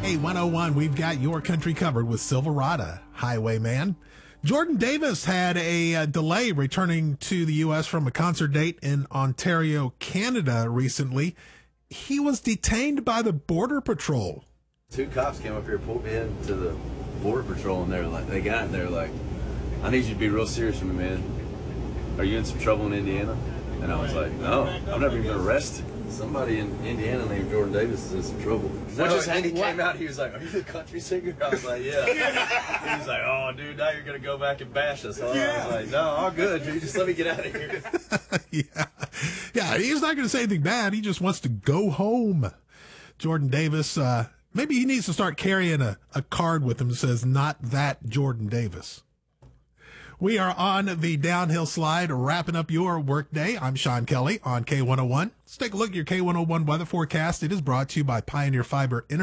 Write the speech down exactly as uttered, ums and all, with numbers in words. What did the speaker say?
Hey, one oh one, we've got your country covered with Silverado, Highwayman. Jordan Davis had a uh, delay returning to the U S from a concert date in Ontario, Canada recently. He was detained by the Border Patrol. Two cops came up here, pulled me into the Border Patrol, and they were like, they got in there like, I need you to be real serious with me, man. Are you in some trouble in Indiana? And I was like, no, I've never even been arrested. Somebody in Indiana named Jordan Davis is in some trouble. No, just, and he what? came out, he was like, are you the country singer? I was like, yeah. He was like, oh, dude, now you're going to go back and bash us. Huh? Yeah. I was like, no, all good, dude. Just let me get out of here. yeah. Yeah, he's not going to say anything bad. He just wants to go home. Jordan Davis, uh, maybe he needs to start carrying a, a card with him that says, not that Jordan Davis. We are on the downhill slide, wrapping up your workday. I'm Sean Kelly on K one oh one. Let's take a look at your K one oh one weather forecast. It is brought to you by Pioneer Fiber Internet.